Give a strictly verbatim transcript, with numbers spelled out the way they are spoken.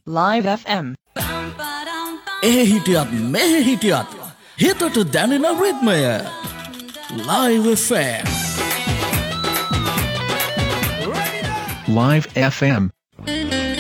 Live F M. ඒ හිටියත් මෙහෙ හිටියත් හිතට දැනෙන රිද්මය Live F M. Live F M.